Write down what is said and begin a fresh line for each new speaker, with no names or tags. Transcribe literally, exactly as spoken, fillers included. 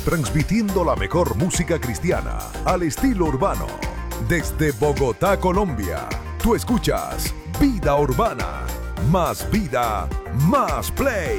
transmitiendo la mejor música cristiana al estilo urbano. Desde Bogotá, Colombia, tú escuchas Vida Urbana. Más vida, más play.